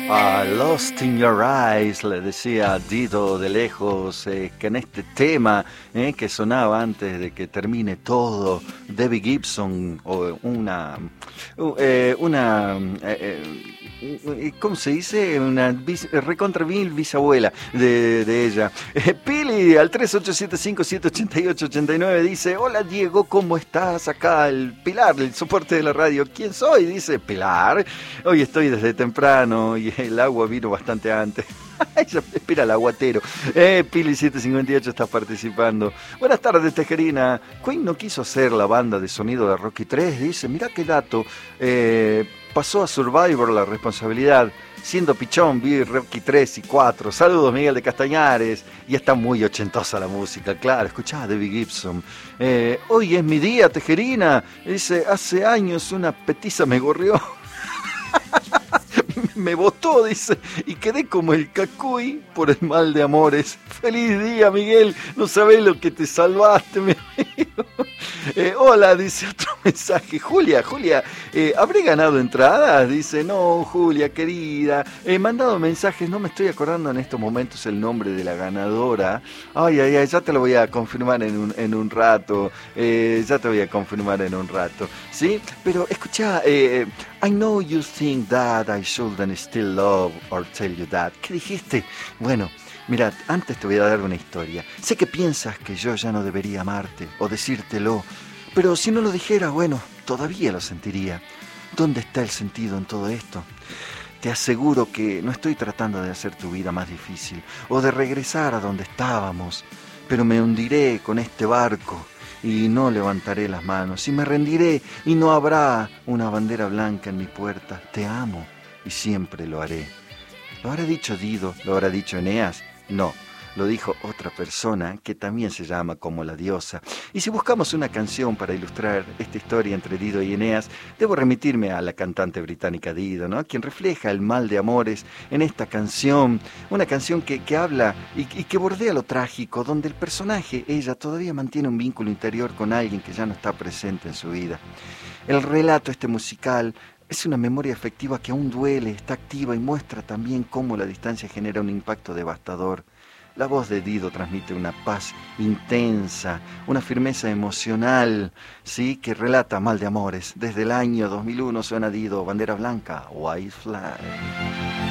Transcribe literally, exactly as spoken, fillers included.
Ah, Lost in Your Eyes, le decía Dido de lejos, eh, que en este tema eh, que sonaba antes de que termine todo, Debbie Gibson, o una, uh, eh, una eh, eh, ¿cómo se dice? Una bis, recontra mil bisabuela de, de ella. Eh, Pili al tres ocho siete cinco siete ocho ocho ocho nueve dice: hola Diego, ¿cómo estás? Acá el Pilar, el soporte de la radio. ¿Quién soy? Dice Pilar. Hoy estoy desde temprano y el agua vino bastante antes. Espera el aguatero. Eh, Pili siete cincuenta y ocho está participando. Buenas tardes, Tejerina. Queen no quiso hacer la banda de sonido de Rocky tres. Dice, mirá qué dato. Eh, pasó a Survivor la responsabilidad. Siendo pichón, vi Rocky tres y cuatro. Saludos, Miguel de Castañares. Y está muy ochentosa la música, claro. Escuchá a Debbie Gibson. Eh, hoy es mi día, Tejerina. Dice, hace años una petiza me gorrió. Me botó, dice, y quedé como el cacuy por el mal de amores. Feliz día, Miguel, no sabés lo que te salvaste, mi amigo. Eh, hola, dice otro mensaje. Julia, Julia, eh, ¿habré ganado entradas? Dice, no, Julia, querida. He mandado mensajes, no me estoy acordando en estos momentos el nombre de la ganadora. Ay, ay, ay, ya te lo voy a confirmar en un, en un rato. Eh, ya te voy a confirmar en un rato. ¿Sí? Pero escucha, eh, I know you think that I shouldn't still love or tell you that. ¿Qué dijiste? Bueno, mirad, antes te voy a dar una historia. Sé que piensas que yo ya no debería amarte o decírtelo, pero si no lo dijera, bueno, todavía lo sentiría. ¿Dónde está el sentido en todo esto? Te aseguro que no estoy tratando de hacer tu vida más difícil o de regresar a donde estábamos, pero me hundiré con este barco y no levantaré las manos y me rendiré y no habrá una bandera blanca en mi puerta. Te amo y siempre lo haré. ¿Lo habrá dicho Dido? ¿Lo habrá dicho Eneas? No, lo dijo otra persona que también se llama como la diosa. Y si buscamos una canción para ilustrar esta historia entre Dido y Eneas, debo remitirme a la cantante británica Dido, ¿no? Quien refleja el mal de amores en esta canción, una canción que, que habla y, y que bordea lo trágico, donde el personaje, ella, todavía mantiene un vínculo interior con alguien que ya no está presente en su vida. El relato este musical es una memoria afectiva que aún duele, está activa y muestra también cómo la distancia genera un impacto devastador. La voz de Dido transmite una paz intensa, una firmeza emocional, sí, que relata mal de amores. Desde el año dos mil uno suena Dido, Bandera Blanca, White Flag.